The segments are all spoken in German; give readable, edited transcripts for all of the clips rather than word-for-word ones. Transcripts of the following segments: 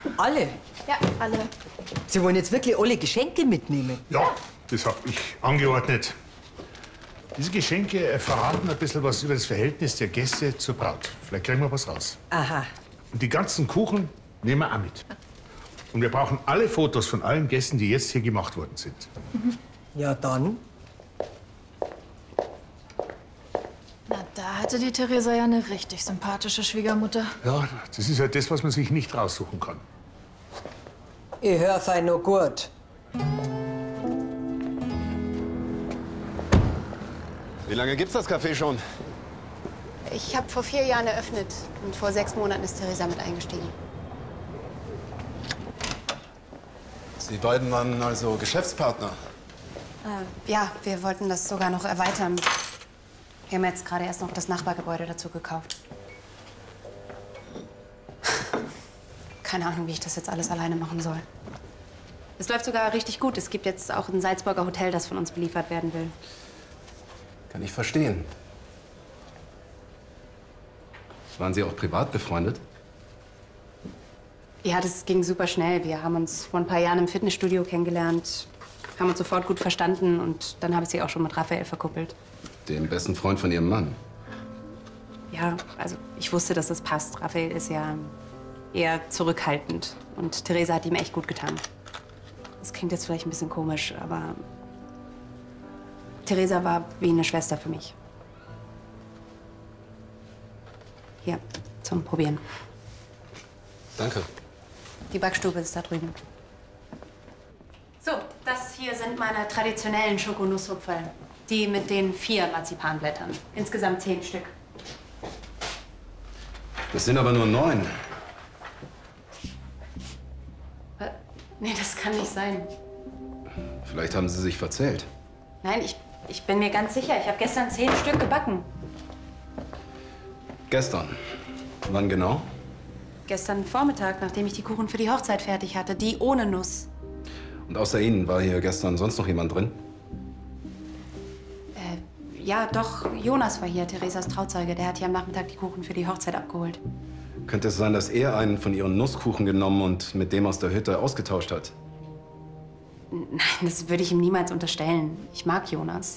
Alle? Ja, alle. Sie wollen jetzt wirklich alle Geschenke mitnehmen? Ja, das habe ich angeordnet. Diese Geschenke verraten ein bisschen was über das Verhältnis der Gäste zur Braut. Vielleicht kriegen wir was raus. Aha. Und die ganzen Kuchen nehmen wir auch mit. Und wir brauchen alle Fotos von allen Gästen, die jetzt hier gemacht worden sind. Ja, dann. Na, da hatte die Theresa ja eine richtig sympathische Schwiegermutter. Ja, das ist halt das, was man sich nicht raussuchen kann. Ich höre fein noch gut. Wie lange gibt's das Café schon? Ich habe vor 4 Jahren eröffnet und vor 6 Monaten ist Theresa mit eingestiegen. Sie beiden waren also Geschäftspartner. Ja, wir wollten das sogar noch erweitern. Wir haben jetzt gerade erst noch das Nachbargebäude dazu gekauft. Keine Ahnung, wie ich das jetzt alles alleine machen soll. Es läuft sogar richtig gut. Es gibt jetzt auch ein Salzburger Hotel, das von uns beliefert werden will. Kann ich verstehen. Waren Sie auch privat befreundet? Ja, das ging super schnell. Wir haben uns vor ein paar Jahren im Fitnessstudio kennengelernt, haben uns sofort gut verstanden und dann habe ich sie auch schon mit Raphael verkuppelt. Dem besten Freund von Ihrem Mann. Ja, also ich wusste, dass das passt. Raphael ist ja eher zurückhaltend und Theresa hat ihm echt gut getan. Das klingt jetzt vielleicht ein bisschen komisch, aber Theresa war wie eine Schwester für mich. Hier, zum Probieren. Danke. Die Backstube ist da drüben. So, das hier sind meine traditionellen Schokonusshupferl. Die mit den 4 Marzipanblättern. Insgesamt 10 Stück. Das sind aber nur 9. Nee, das kann nicht sein. Vielleicht haben Sie sich verzählt. Nein, ich bin mir ganz sicher. Ich habe gestern 10 Stück gebacken. Gestern. Wann genau? Gestern Vormittag, nachdem ich die Kuchen für die Hochzeit fertig hatte. Die ohne Nuss. Und außer Ihnen war hier gestern sonst noch jemand drin? Ja, doch, Jonas war hier, Theresas Trauzeuge. Der hat hier am Nachmittag die Kuchen für die Hochzeit abgeholt. Könnte es sein, dass er einen von Ihren Nusskuchen genommen und mit dem aus der Hütte ausgetauscht hat? Nein, das würde ich ihm niemals unterstellen. Ich mag Jonas.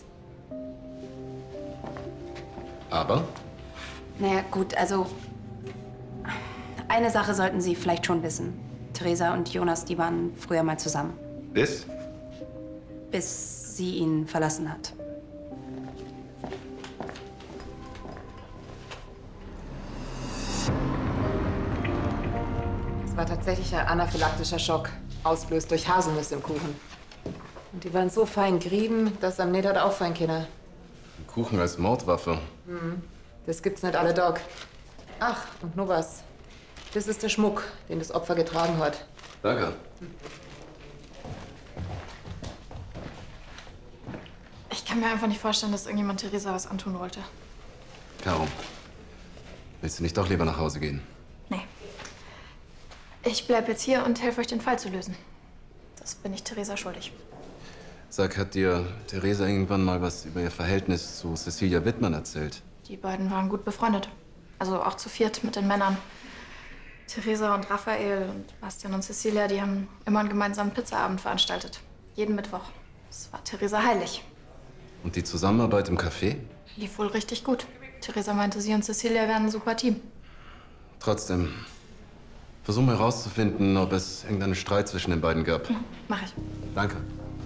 Aber? Naja, gut, also eine Sache sollten Sie vielleicht schon wissen. Theresa und Jonas, die waren früher mal zusammen. Bis sie ihn verlassen hat. Es war tatsächlich ein anaphylaktischer Schock, ausgelöst durch Haselnüsse im Kuchen. Und die waren so fein gerieben, dass am nicht hat auffallen können. Kuchen als Mordwaffe. Das gibt's nicht alle Tag. Ach, und noch was. Das ist der Schmuck, den das Opfer getragen hat. Danke. Ich kann mir einfach nicht vorstellen, dass irgendjemand Theresa was antun wollte. Caro, willst du nicht doch lieber nach Hause gehen? Nee. Ich bleib jetzt hier und helfe euch, den Fall zu lösen. Das bin ich Theresa schuldig. Sag, hat dir Theresa irgendwann mal was über ihr Verhältnis zu Cecilia Wittmann erzählt? Die beiden waren gut befreundet. Also auch zu viert mit den Männern. Theresa und Raphael und Bastian und Cecilia, die haben immer einen gemeinsamen Pizzaabend veranstaltet. Jeden Mittwoch. Das war Theresa heilig. Und die Zusammenarbeit im Café? Lief wohl richtig gut. Theresa meinte, sie und Cecilia wären ein super Team. Trotzdem, versuch mal herauszufinden, ob es irgendeinen Streit zwischen den beiden gab. Mach ich. Danke.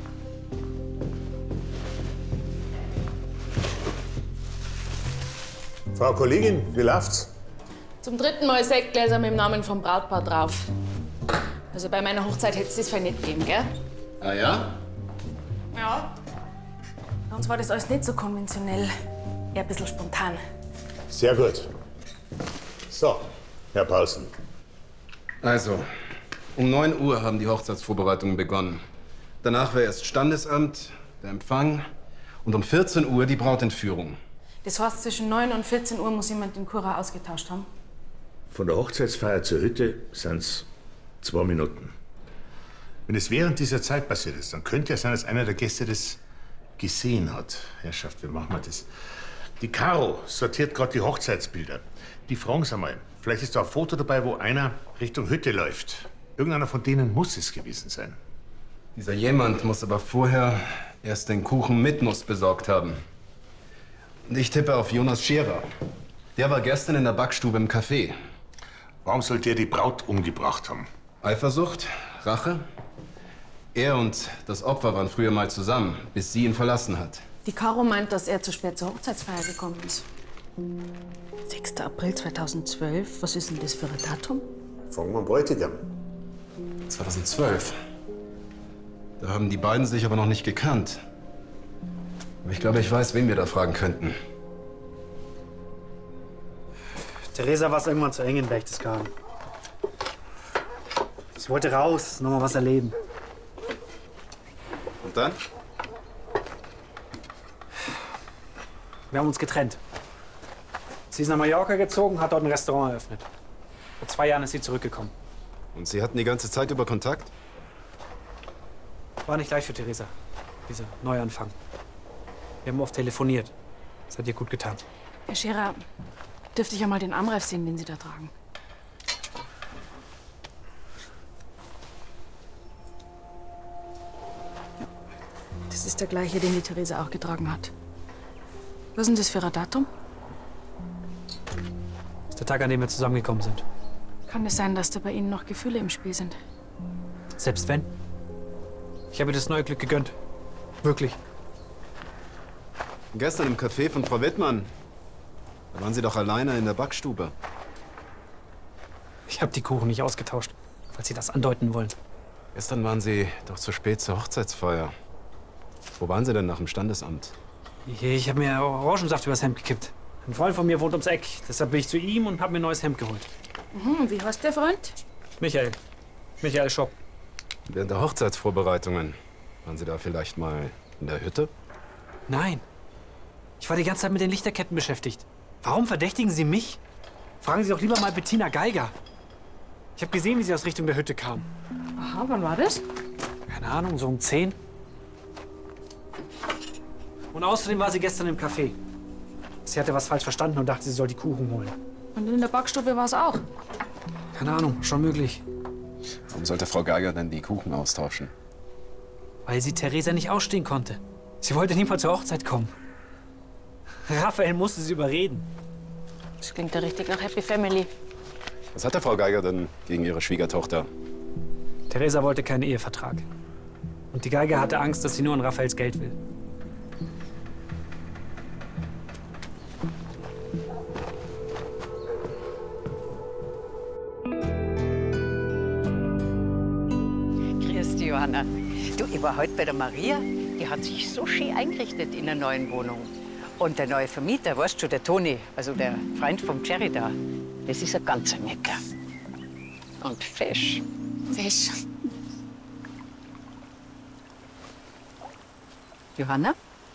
Frau Kollegin, wie läuft's? Zum 3. Mal Sektgläser mit dem Namen vom Brautpaar drauf. Also bei meiner Hochzeit hätte es das Fall nicht gegeben, gell? Ah ja? Ja. Bei uns war das alles nicht so konventionell. Eher ein bisschen spontan. Sehr gut. So, Herr Paulsen. Also, um 9 Uhr haben die Hochzeitsvorbereitungen begonnen. Danach war erst Standesamt, der Empfang und um 14 Uhr die Brautentführung. Das heißt, zwischen 9 und 14 Uhr muss jemand den Kura ausgetauscht haben. Von der Hochzeitsfeier zur Hütte sind's 2 Minuten. Wenn es während dieser Zeit passiert ist, dann könnte es sein, dass einer der Gäste das gesehen hat. Herrschaft, wie machen wir das? Die Caro sortiert gerade die Hochzeitsbilder. Die fragen Sie mal. Vielleicht ist da ein Foto dabei, wo einer Richtung Hütte läuft. Irgendeiner von denen muss es gewesen sein. Dieser jemand muss aber vorher erst den Kuchen mit Nuss besorgt haben. Und ich tippe auf Jonas Scherer. Der war gestern in der Backstube im Café. Warum soll der die Braut umgebracht haben? Eifersucht? Rache? Er und das Opfer waren früher mal zusammen, bis sie ihn verlassen hat. Die Caro meint, dass er zu spät zur Hochzeitsfeier gekommen ist. 6. April 2012. Was ist denn das für ein Datum? Fragen wir Bräutigam. 2012. Da haben die beiden sich aber noch nicht gekannt. Aber ich glaube, ich weiß, wen wir da fragen könnten. Theresa war es irgendwann zu eng in Berchtesgaden. Sie wollte raus, noch mal was erleben. Und dann? Wir haben uns getrennt. Sie ist nach Mallorca gezogen, hat dort ein Restaurant eröffnet. Vor 2 Jahren ist sie zurückgekommen. Und Sie hatten die ganze Zeit über Kontakt? War nicht leicht für Theresa, dieser Neuanfang. Wir haben oft telefoniert. Das hat ihr gut getan. Herr Scherer, dürfte ich ja mal den Armreif sehen, den Sie da tragen? Ja, das ist der gleiche, den die Theresa auch getragen hat. Was ist denn das für ein Datum? Das ist der Tag, an dem wir zusammengekommen sind. Kann es sein, dass da bei Ihnen noch Gefühle im Spiel sind? Selbst wenn. Ich habe ihr das neue Glück gegönnt. Wirklich. Gestern im Café von Frau Wittmann. Da waren Sie doch alleine in der Backstube. Ich habe die Kuchen nicht ausgetauscht, falls Sie das andeuten wollen. Gestern waren Sie doch zu spät zur Hochzeitsfeier. Wo waren Sie denn nach dem Standesamt? Ich habe mir Orangensaft übers Hemd gekippt. Ein Freund von mir wohnt ums Eck. Deshalb bin ich zu ihm und habe mir ein neues Hemd geholt. Wie heißt der Freund? Michael. Michael Schopp. Während der Hochzeitsvorbereitungen waren Sie da vielleicht mal in der Hütte? Nein. Ich war die ganze Zeit mit den Lichterketten beschäftigt. Warum verdächtigen Sie mich? Fragen Sie doch lieber mal Bettina Geiger. Ich habe gesehen, wie sie aus Richtung der Hütte kam. Aha, wann war das? Keine Ahnung, so um 10. Und außerdem war sie gestern im Café. Sie hatte was falsch verstanden und dachte, sie soll die Kuchen holen. Und in der Backstube war es auch. Keine Ahnung, schon möglich. Warum sollte Frau Geiger denn die Kuchen austauschen? Weil sie Theresa nicht ausstehen konnte. Sie wollte niemals zur Hochzeit kommen. Raphael musste sie überreden. Das klingt ja richtig nach Happy Family. Was hat der Frau Geiger denn gegen ihre Schwiegertochter? Theresa wollte keinen Ehevertrag. Und die Geiger hatte Angst, dass sie nur an Raphaels Geld will. Grüß dich, Johanna. Du, ich war heute bei der Maria. Die hat sich so schön eingerichtet in der neuen Wohnung. Und der neue Vermieter, weißt du, der Toni, also der Freund vom Jerry da, das ist ein ganz netter. Und fesch. Fisch. Johanna?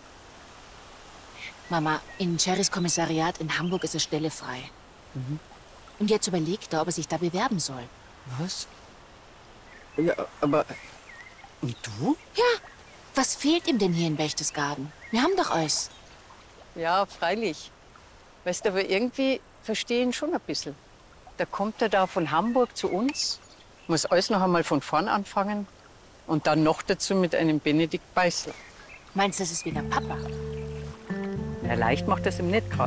Mama, in Jerrys Kommissariat in Hamburg ist eine Stelle frei. Und jetzt überlegt er, ob er sich da bewerben soll. Was? Ja, aber... Und du? Ja, was fehlt ihm denn hier in Berchtesgaden? Wir haben doch alles. Ja, freilich. Weißt du, aber irgendwie verstehe ich ihn schon ein bisschen. Da kommt er da von Hamburg zu uns, muss alles noch einmal von vorn anfangen und dann noch dazu mit einem Benedikt Beißl. Meinst du, das ist wie der Papa? Ja, leicht macht das ihm nicht gerade.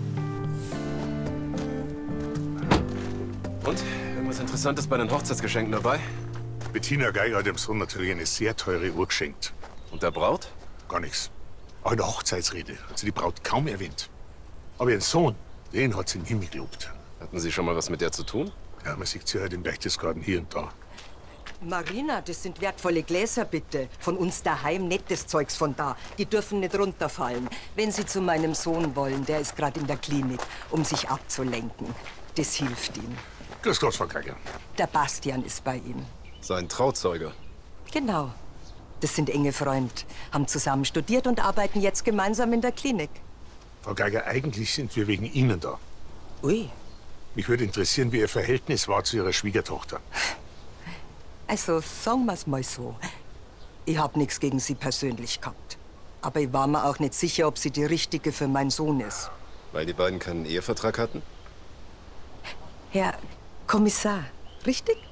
Und? Irgendwas Interessantes bei den Hochzeitsgeschenken dabei? Bettina Geiger hat dem Sohn natürlich eine sehr teure Uhr geschenkt. Und der Braut? Gar nichts. Auch in der Hochzeitsrede hat sie die Braut kaum erwähnt. Aber ihren Sohn, den hat sie nie gelobt. Hatten Sie schon mal was mit der zu tun? Ja, man sieht sie halt in Berchtesgaden hier und da. Marina, das sind wertvolle Gläser, bitte. Von uns daheim, nettes Zeugs von da. Die dürfen nicht runterfallen. Wenn Sie zu meinem Sohn wollen, der ist gerade in der Klinik, um sich abzulenken. Das hilft ihm. Grüß Gott, Frau Geiger. Der Bastian ist bei ihm. Sein Trauzeuge. Genau. Das sind enge Freunde, haben zusammen studiert und arbeiten jetzt gemeinsam in der Klinik. Frau Geiger, eigentlich sind wir wegen Ihnen da. Ui. Mich würde interessieren, wie Ihr Verhältnis war zu Ihrer Schwiegertochter. Also, sagen wir's mal so. Ich hab nichts gegen sie persönlich gehabt. Aber ich war mir auch nicht sicher, ob sie die richtige für meinen Sohn ist. Weil die beiden keinen Ehevertrag hatten? Herr Kommissar, richtig?